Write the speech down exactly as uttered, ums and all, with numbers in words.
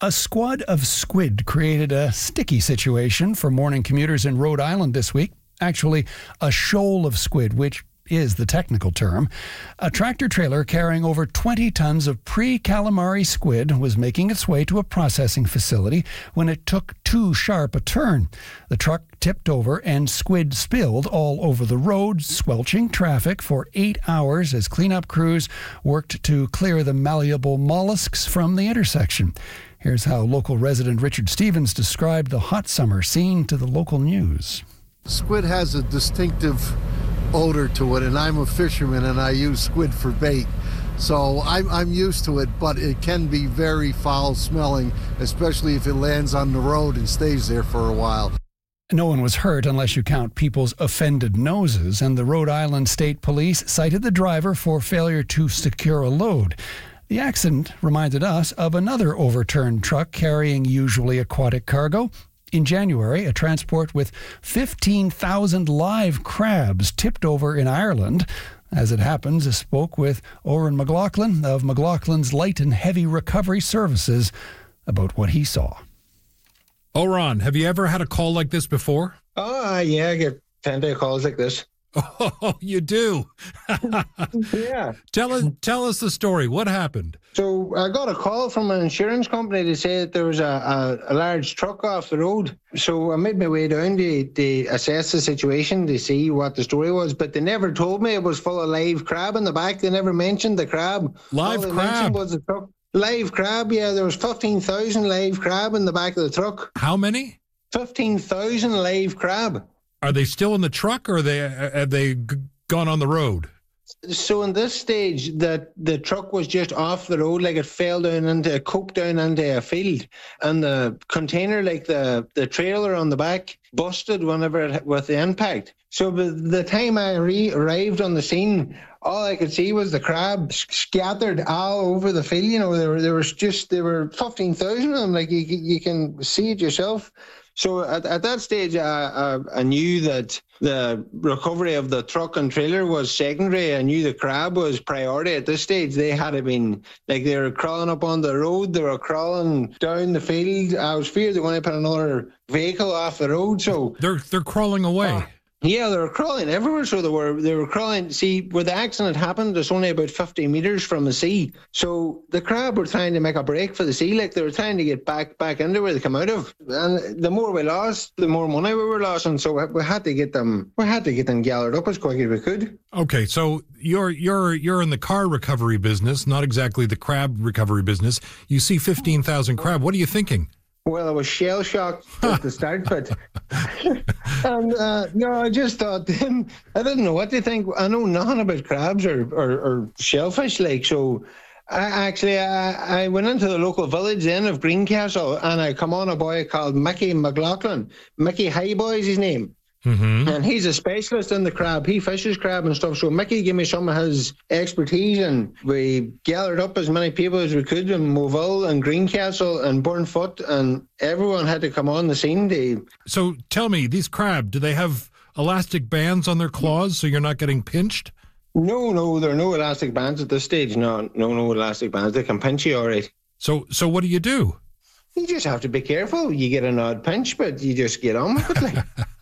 A squad of squid created a sticky situation for morning commuters in Rhode Island this week. Actually, a shoal of squid, which is the technical term. A tractor trailer carrying over twenty tons of pre-calamari squid was making its way to a processing facility when it took too sharp a turn. The truck tipped over and squid spilled all over the road, squelching traffic for eight hours as cleanup crews worked to clear the malleable mollusks from the intersection. Here's how local resident Richard Stevens described the hot summer scene to the local news. Squid has a distinctive odor to it, and I'm a fisherman and I use squid for bait. So I'm, I'm used to it, but it can be very foul smelling, especially if it lands on the road and stays there for a while. No one was hurt unless you count people's offended noses, and the Rhode Island State Police cited the driver for failure to secure a load. The accident reminded us of another overturned truck carrying usually aquatic cargo. In January, a transport with fifteen thousand live crabs tipped over in Ireland. As it happens, I spoke with Oren McLaughlin of McLaughlin's Light and Heavy Recovery Services about what he saw. Oren, have you ever had a call like this before? Oh, uh, yeah, I get plenty of calls like this. Oh, you do? Yeah. Tell us, tell us the story. What happened? So I got a call from an insurance company to say that there was a, a, a large truck off the road. So I made my way down to, to assess the situation to see what the story was, but they never told me it was full of live crab in the back. They never mentioned the crab. Live All they crab? mentioned was the truck. Live crab, yeah. There was fifteen thousand live crab in the back of the truck. How many? fifteen thousand live crab. Are they still in the truck, or are they, have they g- gone on the road? So in this stage, the, the truck was just off the road, like it fell down into, it cooked down into a field. And the container, like the, the trailer on the back, busted whenever it, with the impact. So by the time I re- arrived on the scene, all I could see was the crab scattered all over the field. You know, there, there was just, there were fifteen thousand of them, like you, you can see it yourself. So at, at that stage, I, I, I knew that the recovery of the truck and trailer was secondary. I knew the crab was priority at this stage. They had been, like, they were crawling up on the road. They were crawling down the field. I was feared they were going to put another vehicle off the road. So They're they're crawling away. Uh, Yeah, they were crawling everywhere. So they were they were crawling. See, where the accident happened, it's only about fifty metres from the sea. So the crab were trying to make a break for the sea. Like, they were trying to get back back into where they come out of. And the more we lost, the more money we were losing. So we had to get them. We had to get them gathered up as quick as we could. Okay, so you're you're you're in the car recovery business, not exactly the crab recovery business. You see fifteen thousand crab. What are you thinking? Well, I was shell shocked at the start, but and uh, no, I just thought I didn't know what to think. I know nothing about crabs or, or, or shellfish, like so. I actually I, I went into the local village then of Greencastle, and I come on a boy called Mickey McLaughlin. Mickey Highboy is his name. Mm-hmm. And he's a specialist in the crab. He fishes crab and stuff. So Mickey gave me some of his expertise, and we gathered up as many people as we could in Moville and Greencastle and Burnfoot, and everyone had to come on the scene. To... So tell me, these crab, do they have elastic bands on their claws so you're not getting pinched? No, no, there are no elastic bands at this stage. No, no, no elastic bands. They can pinch you all right. So, so what do you do? You just have to be careful. You get an odd pinch, but you just get on with it. Like.